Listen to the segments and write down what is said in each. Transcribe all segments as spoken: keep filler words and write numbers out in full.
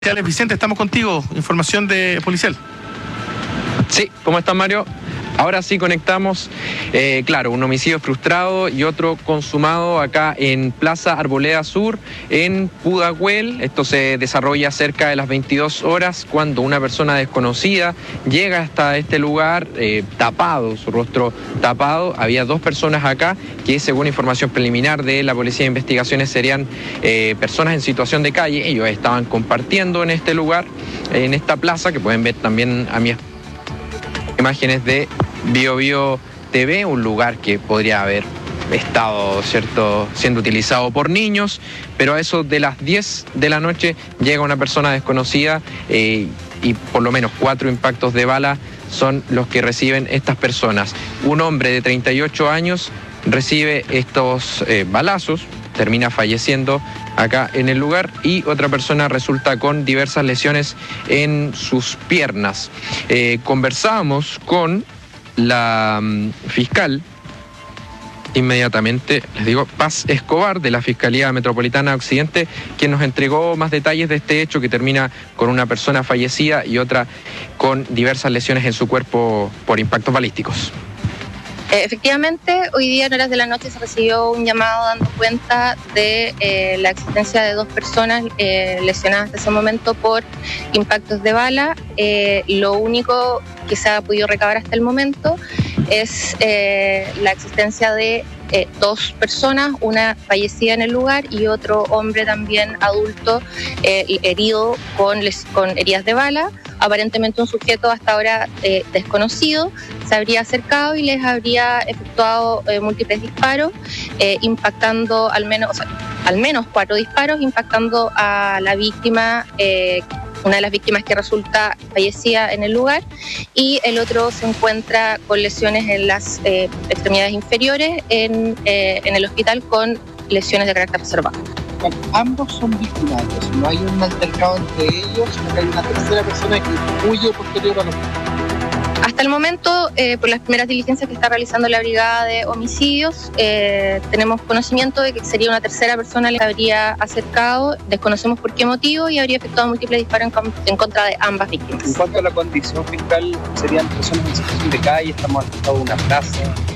Vicente, estamos contigo. Información de policial. Sí, ¿cómo estás, Mario? Ahora sí conectamos, eh, claro, un homicidio frustrado y otro consumado acá en Plaza Arboleda Sur, en Pudahuel. Esto se desarrolla cerca de las veintidós horas, cuando una persona desconocida llega hasta este lugar eh, tapado, su rostro tapado. Había dos personas acá que, según información preliminar de la Policía de Investigaciones, serían eh, personas en situación de calle. Ellos estaban compartiendo en este lugar, en esta plaza, que pueden ver también a mi imágenes de Bio Bio T V, un lugar que podría haber estado, ¿cierto?, siendo utilizado por niños, pero a eso de las diez de la noche llega una persona desconocida eh, y por lo menos cuatro impactos de bala son los que reciben estas personas. Un hombre de treinta y ocho años recibe estos eh, balazos, termina falleciendo acá en el lugar, y otra persona resulta con diversas lesiones en sus piernas. Eh, conversábamos con la um, fiscal, inmediatamente, les digo, Paz Escobar, de la Fiscalía Metropolitana Occidente, quien nos entregó más detalles de este hecho que termina con una persona fallecida y otra con diversas lesiones en su cuerpo por impactos balísticos. Efectivamente, hoy día en horas de la noche se recibió un llamado dando cuenta de eh, la existencia de dos personas eh, lesionadas hasta ese momento por impactos de bala. Eh, lo único que se ha podido recabar hasta el momento es eh, la existencia de eh, dos personas, una fallecida en el lugar y otro hombre también adulto eh, herido con, les, con heridas de bala. Aparentemente un sujeto hasta ahora eh, desconocido se habría acercado y les habría efectuado eh, múltiples disparos, eh, impactando al menos, o sea, al menos cuatro disparos, impactando a la víctima, eh, una de las víctimas que resulta fallecida en el lugar, y el otro se encuentra con lesiones en las eh, extremidades inferiores en, eh, en el hospital con lesiones de carácter reservado. Bueno, ambos son víctimas, entonces no hay un altercado entre ellos, sino que hay una tercera persona que huye posterior a los... Hasta el momento, eh, por las primeras diligencias que está realizando la Brigada de Homicidios, eh, tenemos conocimiento de que sería una tercera persona que habría acercado, desconocemos por qué motivo, y habría efectuado múltiples disparos en, en contra de ambas víctimas. En cuanto a la condición fiscal, serían personas en situación de calle, estamos en una plaza.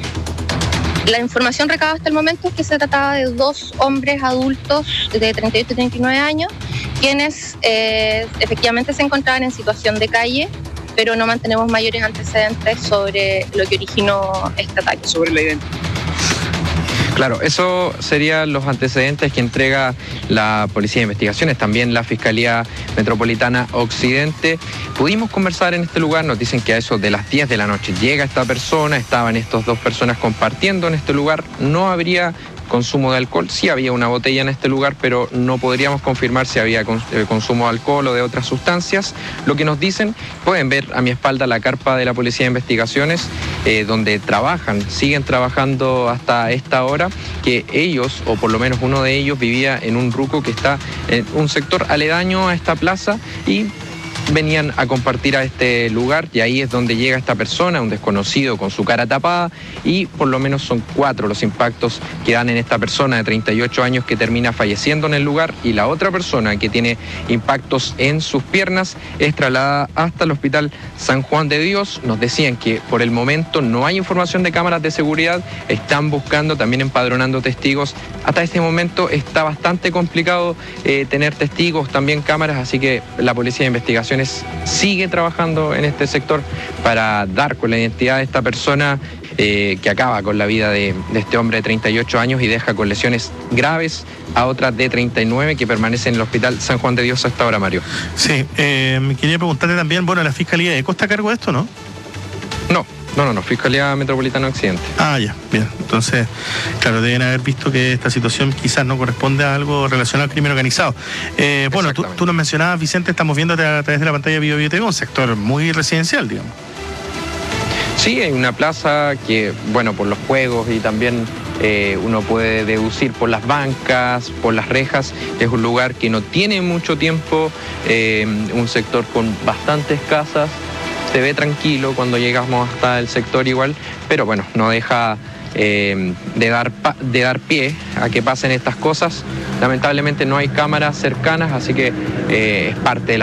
La información recabada hasta el momento es que se trataba de dos hombres adultos de treinta y ocho y treinta y nueve años, quienes eh, efectivamente se encontraban en situación de calle, pero no mantenemos mayores antecedentes sobre lo que originó este ataque. Sobre la identidad. Claro, eso serían los antecedentes que entrega la Policía de Investigaciones, también la Fiscalía Metropolitana Occidente. Pudimos conversar en este lugar, nos dicen que a eso de las diez de la noche llega esta persona, estaban estas dos personas compartiendo en este lugar, no habría consumo de alcohol, sí había una botella en este lugar, pero no podríamos confirmar si había consumo de alcohol o de otras sustancias. Lo que nos dicen, pueden ver a mi espalda la carpa de la Policía de Investigaciones, eh, donde trabajan, siguen trabajando hasta esta hora, que ellos, o por lo menos uno de ellos, vivía en un ruco que está en un sector aledaño a esta plaza, y venían a compartir a este lugar, y ahí es donde llega esta persona, un desconocido con su cara tapada, y por lo menos son cuatro los impactos que dan en esta persona de treinta y ocho años que termina falleciendo en el lugar, y la otra persona que tiene impactos en sus piernas es trasladada hasta el Hospital San Juan de Dios. Nos decían que por el momento no hay información de cámaras de seguridad, están buscando, también empadronando testigos. Hasta este momento está bastante complicado eh, tener testigos, también cámaras, así que la Policía de Investigación sigue trabajando en este sector para dar con la identidad de esta persona eh, que acaba con la vida de, de este hombre de treinta y ocho años y deja con lesiones graves a otra de treinta y nueve que permanece en el Hospital San Juan de Dios hasta ahora, Mario. Sí, eh, me quería preguntarte también, bueno, ¿la Fiscalía de Eco está a cargo de esto, no? No. No, no, no, Fiscalía Metropolitana Occidente. Ah, ya, bien. Entonces, claro, deben haber visto que esta situación quizás no corresponde a algo relacionado al crimen organizado. Eh, bueno, tú, tú nos mencionabas, Vicente, estamos viendo a través de la pantalla de Bio Bio T V, un sector muy residencial, digamos. Sí, hay una plaza que, bueno, por los juegos y también eh, uno puede deducir por las bancas, por las rejas, es un lugar que no tiene mucho tiempo, eh, un sector con bastantes casas. Se ve tranquilo cuando llegamos hasta el sector igual, pero bueno, no deja eh, de, dar pa de dar pie a que pasen estas cosas. Lamentablemente no hay cámaras cercanas, así que eh, es parte de la